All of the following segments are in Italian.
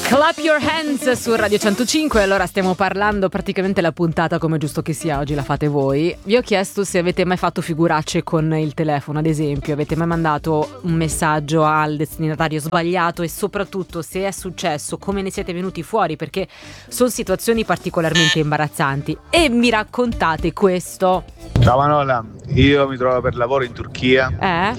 Clap Your Hands su Radio 105. Allora stiamo parlando praticamente la puntata come giusto che sia, oggi la fate voi. Vi ho chiesto se avete mai fatto figuracce con il telefono, ad esempio avete mai mandato un messaggio al destinatario sbagliato e soprattutto se è successo come ne siete venuti fuori, perché sono situazioni particolarmente imbarazzanti. E mi raccontate questo. Ciao Manola, io mi trovo per lavoro in Turchia,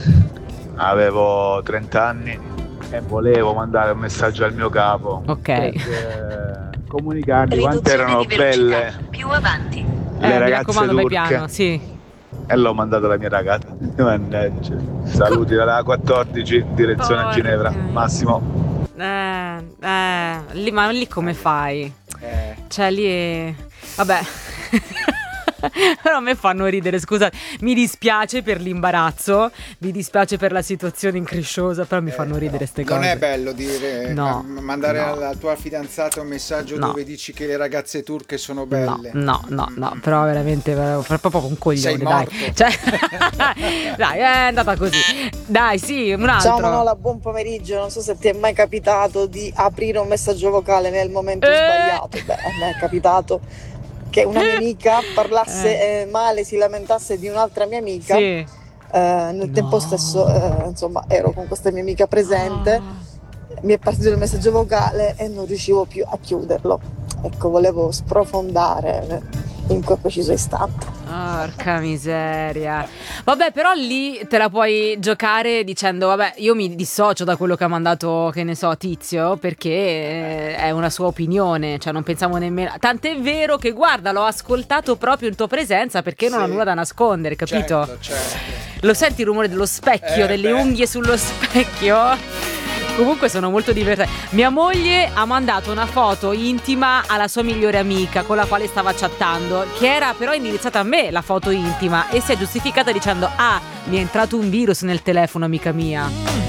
avevo 30 anni e volevo mandare un messaggio al mio capo per comunicargli quanto erano belle più avanti. le ragazze turche. Piano, sì. E l'ho mandato alla mia ragazza. Mannaggia. Saluti dalla 14 direzione a Ginevra. Massimo. Lì, ma lì come fai? Cioè lì è... Vabbè. Però a me fanno ridere, scusate, mi dispiace per l'imbarazzo, mi dispiace per la situazione incresciosa, però mi fanno ridere ste cose. Non è bello dire mandare alla tua fidanzata un messaggio dove dici che le ragazze turche sono belle. No, però veramente proprio un coglione. Sei morto. Dai. Cioè, dai, è andata così. Dai, sì, un altro. Ciao Manola, buon pomeriggio. Non so se ti è mai capitato di aprire un messaggio vocale nel momento sbagliato. Beh, a me è capitato che una mia amica parlasse male, si lamentasse di un'altra mia amica. Sì. Nel tempo stesso, insomma, ero con questa mia amica presente. Mi è partito il messaggio vocale e non riuscivo più a chiuderlo. Ecco, volevo sprofondare in quel preciso istante. Porca miseria. Vabbè, però lì te la puoi giocare dicendo vabbè, io mi dissocio da quello che ha mandato, che ne so, Tizio, perché è una sua opinione, cioè non pensavo nemmeno. Tant'è vero che guarda, l'ho ascoltato proprio in tua presenza perché non ho nulla da nascondere, capito? Certo. Lo senti il rumore dello specchio, delle unghie sullo specchio? Comunque sono molto divertente. Mia moglie ha mandato una foto intima alla sua migliore amica con la quale stava chattando, che era però indirizzata a me, la foto intima, e si è giustificata dicendo mi è entrato un virus nel telefono, amica mia.